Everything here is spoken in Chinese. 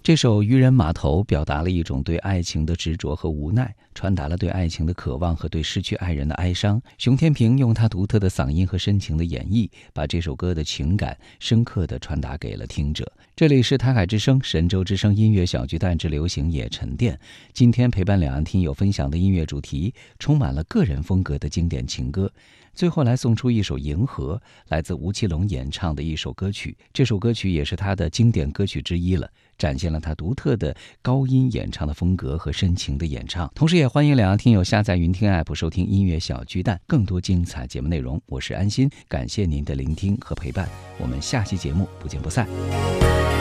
这首《渔人码头》表达了一种对爱情的执着和无奈，传达了对爱情的渴望和对失去爱人的哀伤。熊天平用他独特的嗓音和深情的演绎，把这首歌的情感深刻地传达给了听者。这里是台海之声、神州之声音乐小巨蛋之流行也沉淀。今天陪伴两岸听友分享的音乐主题，充满了个人风格的经典情歌。最后来送出一首《银河》，来自吴奇隆演唱的一首歌曲。这首歌曲也是他的经典歌曲之一了，展现了他独特的高音演唱的风格和深情的演唱。同时也欢迎两岸听友下载云听 app 收听音乐小巨蛋更多精彩节目内容。我是安心，感谢您的聆听和陪伴，我们下期节目不见不散。